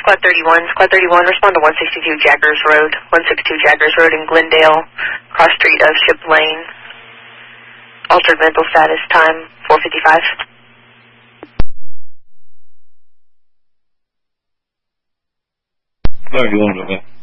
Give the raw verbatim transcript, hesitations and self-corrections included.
Squad thirty-one. Squad thirty-one, respond to one sixty-two Jaggers Road. one sixty-two Jaggers Road in Glendale, cross street of Ship Lane. Altered mental status, time four fifty-five. thirty-one, okay.